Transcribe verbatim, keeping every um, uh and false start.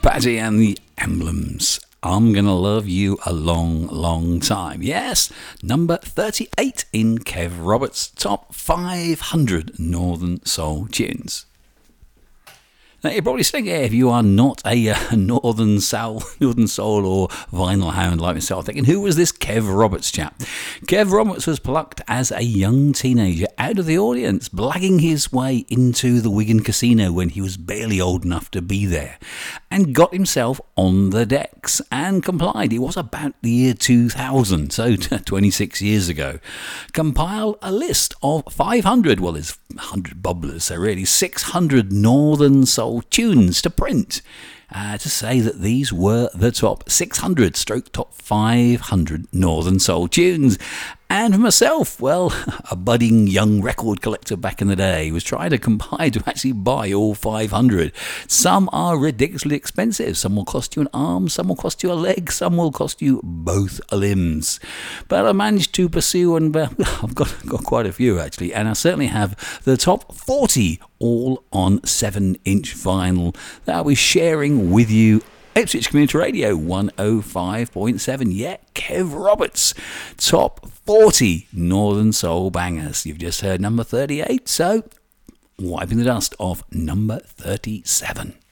Patty and the Emblems. I'm Gonna Love You a Long, Long Time. Yes, number thirty-eight in Kev Roberts' top five hundred Northern Soul tunes. Now you're probably saying, yeah, if you are not a uh, Northern Soul, Northern Soul or vinyl hound like myself, thinking, who was this Kev Roberts chap? Kev Roberts was plucked as a young teenager out of the audience, blagging his way into the Wigan Casino when he was barely old enough to be there, and got himself on the decks and complied. It was about the year two thousand, so twenty-six years ago. Compile a list of five hundred, well, there's one hundred bubblers, so really six hundred Northern Soul tunes to print, uh, to say that these were the top six hundred stroke top five hundred Northern Soul tunes. And for myself, well, a budding young record collector back in the day, was trying to compile to actually buy all five hundred. Some are ridiculously expensive. Some will cost you an arm, some will cost you a leg, some will cost you both limbs. But I managed to pursue, and uh, I've got, got quite a few actually, and I certainly have the top forty all on seven inch vinyl that I'll be sharing with you. Ipswich Community Radio one oh five point seven. Yeah, Kev Roberts, top forty Northern Soul bangers. You've just heard number thirty-eight, so wiping the dust off number thirty-seven.